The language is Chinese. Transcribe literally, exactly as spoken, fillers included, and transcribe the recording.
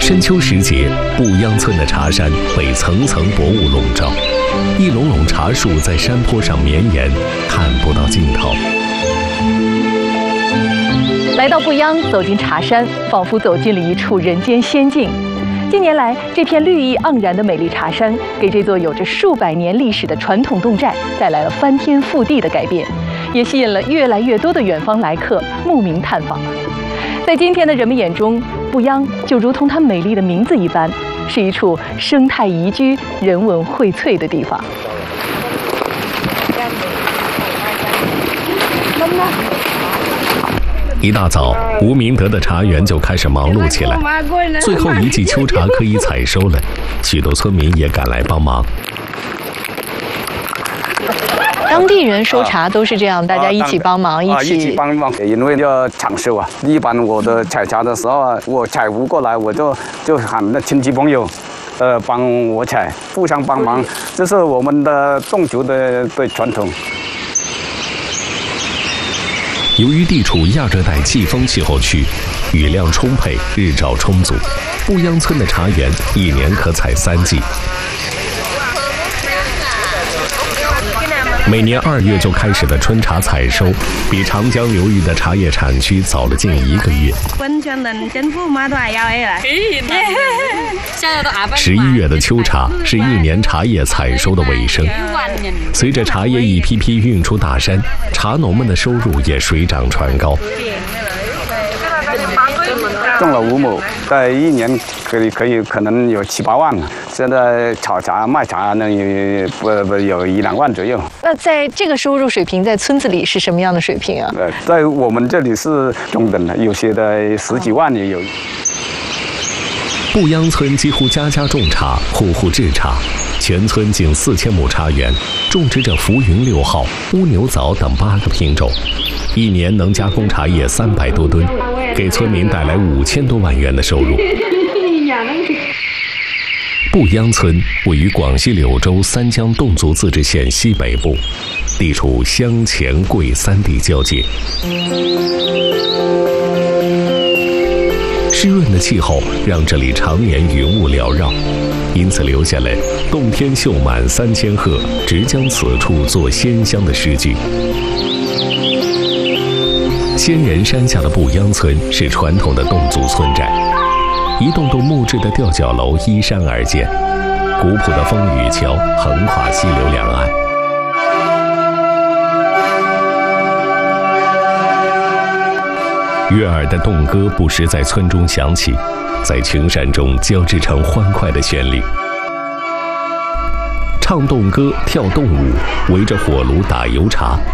深秋时节，布央村的茶山被层层薄雾笼罩，一垄垄茶树在山坡上绵延，看不到尽头。 来到布央，走进茶山，仿佛走进了一处人间仙境。近年来，这片绿意盎然的美丽茶山，给这座有着数百年历史的传统侗寨带来了翻天覆地的改变，也吸引了越来越多的远方来客慕名探访。在今天的人们眼中，布央就如同它美丽的名字一般，是一处生态宜居、人文荟萃的地方。 一大早，吴明德的茶园就开始忙碌起来。最后一季秋茶可以采收了，许多村民也赶来帮忙。 当地人收茶都是这样，大家一起帮忙， 啊、 一起一起帮忙，因为要抢收啊。一般我的采茶的时候啊，我采不过来，我就就喊那亲戚朋友，呃，帮我采，互相帮忙，这是我们的侗族的的传统。 由于地处亚热带季风气候区，雨量充沛，日照充足，布央村的茶园一年可采三季。每年二月就开始的春茶采收，比长江流域的茶叶产区早了近一个月。十一月的秋茶是一年茶叶采收的尾声，随着茶叶一批批运出大山，茶农们的收入也水涨船高。 种了五亩，在一年可以可以可能有七八万了。现在炒茶卖茶能有不不有一两万左右。 那在这个收入水平，在村子里是什么样的水平啊？ 呃，在我们这里是中等的，有些的十几万也有。 布央村几乎家家种茶，户户制茶，全村近四千亩茶园，种植着浮云六号、乌牛枣等八个品种，一年能加工茶叶三百多吨，给村民带来五千多万元的收入。布央村位于广西柳州三江侗族自治县西北部，地处湘黔桂三地交界。湿润的气候让这里常年云雾缭绕，因此留下了“洞天秀满三千壑，直将此处作仙乡”的诗句。仙人山下的布央村是传统的侗族村寨，一栋栋木质的吊脚楼依山而建，古朴的风雨桥横跨溪流两岸。悦耳的侗歌不时在村中响起，在群山中交织成欢快的旋律。唱侗歌，跳侗舞，围着火炉打油茶，